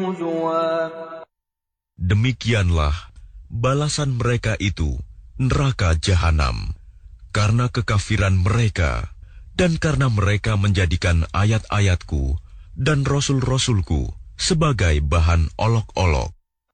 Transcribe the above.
Demikianlah balasan mereka itu, neraka jahanam, karena kekafiran mereka dan karena mereka menjadikan ayat-ayatku dan rasul-rasulku sebagai bahan olok-olok.